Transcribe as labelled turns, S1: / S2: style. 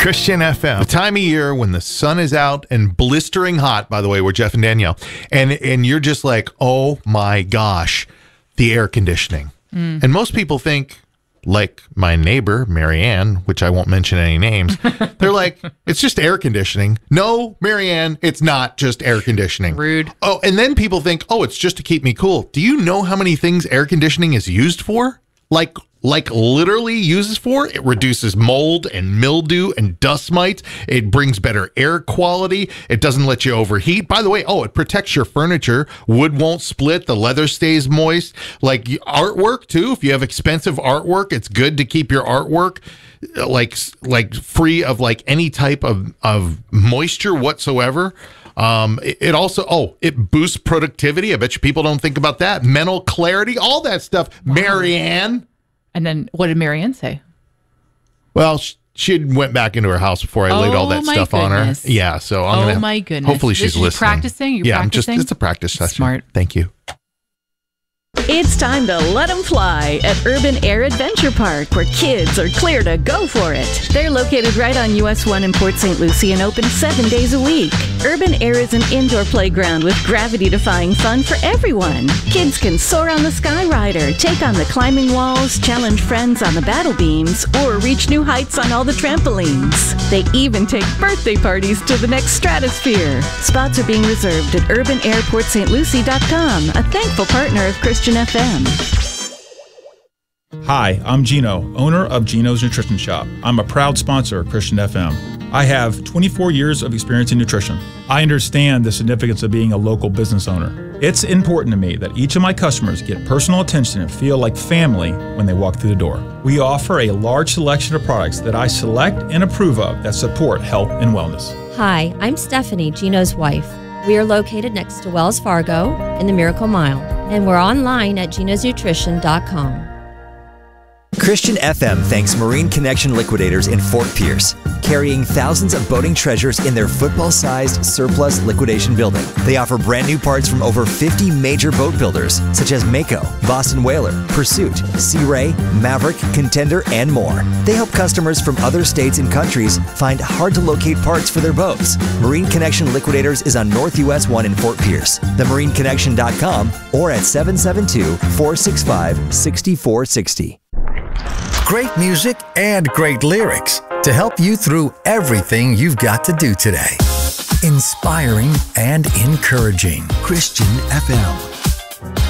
S1: Christian FM. The time of year when the sun is out and blistering hot, by the way, we're Jeff and Danielle. And you're just like, oh my gosh, the air conditioning. And most people think, like my neighbor, Marianne, which I won't mention any names, they're like, it's just air conditioning. No, Marianne, it's not just air conditioning.
S2: Rude.
S1: Oh, and then people think, oh, it's just to keep me cool. Do you know how many things air conditioning is used for? Like literally uses for? It reduces mold and mildew and dust mites. It brings better air quality. It doesn't let you overheat. By the way, it protects your furniture. Wood won't split. The leather stays moist. Like artwork too. If you have expensive artwork, it's good to keep your artwork like free of like any type of moisture whatsoever. It also, it boosts productivity. I bet you people don't think about that. Mental clarity, all that stuff. Wow. Marianne.
S2: And then what did Marianne say?
S1: Well, she went back into her house before I laid all that stuff on her. Yeah, so I'm going to.
S2: My goodness.
S1: Hopefully she's listening.
S2: Practicing? You're practicing?
S1: It's a practice session.
S2: Smart.
S1: Thank you.
S3: It's time to let them fly at Urban Air Adventure Park, where kids are clear to go for it. They're located right on US 1 in Port St. Lucie and open 7 days a week. Urban Air is an indoor playground with gravity-defying fun for everyone. Kids can soar on the Skyrider, take on the climbing walls, challenge friends on the battle beams, or reach new heights on all the trampolines. They even take birthday parties to the next stratosphere. Spots are being reserved at urbanairportstlucie.com, a thankful partner of Christian FM.
S4: Hi, I'm Gino, owner of Gino's Nutrition Shop. I'm a proud sponsor of Christian FM. I have 24 years of experience in nutrition. I understand the significance of being a local business owner. It's important to me that each of my customers get personal attention and feel like family when they walk through the door. We offer a large selection of products that I select and approve of that support health and wellness.
S5: Hi, I'm Stephanie, Gino's wife. We are located next to Wells Fargo in the Miracle Mile, and we're online at genosnutrition.com.
S6: Christian FM thanks Marine Connection Liquidators in Fort Pierce, carrying thousands of boating treasures in their football-sized surplus liquidation building. They offer brand new parts from over 50 major boat builders, such as Mako, Boston Whaler, Pursuit, Sea Ray, Maverick, Contender, and more. They help customers from other states and countries find hard-to-locate parts for their boats. Marine Connection Liquidators is on North US 1 in Fort Pierce, themarineconnection.com, or at 772-465-6460.
S7: Great music and great lyrics to help you through everything you've got to do today. Inspiring and encouraging. Christian FM.